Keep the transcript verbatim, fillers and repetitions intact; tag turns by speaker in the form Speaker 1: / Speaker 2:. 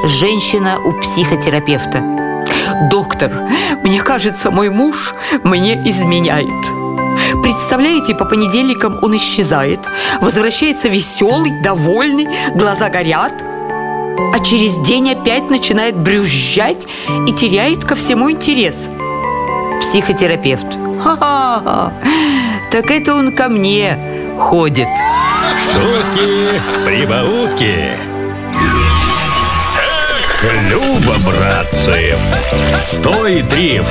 Speaker 1: Женщина у психотерапевта. Доктор, мне кажется, мой муж мне изменяет. Представляете, по понедельникам он исчезает, возвращается веселый, довольный, глаза горят, а через день опять начинает брюзжать и теряет ко всему интерес. Психотерапевт. Ха-ха-ха, так это он ко мне ходит.
Speaker 2: Шутки, прибаутки. Эх, Люба, братцы. Сто и три